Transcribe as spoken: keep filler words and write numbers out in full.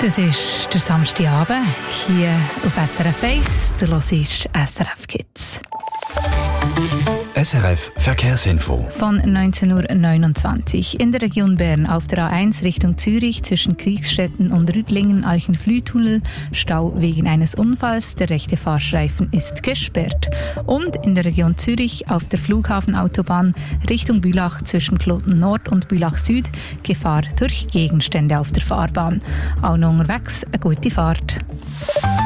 Das ist der Samstagabend hier auf S R F eins. Du hörst S R F Kids. S R F Verkehrsinfo. Von neunzehn Uhr neunundzwanzig in der Region Bern auf der A eins Richtung Zürich zwischen Kriegstetten und Rüdlingen Alchenflühtunnel Stau wegen eines Unfalls. Der rechte Fahrstreifen ist gesperrt. Und in der Region Zürich auf der Flughafenautobahn Richtung Bülach zwischen Kloten Nord und Bülach Süd Gefahr durch Gegenstände auf der Fahrbahn. Auch noch unterwegs eine gute Fahrt.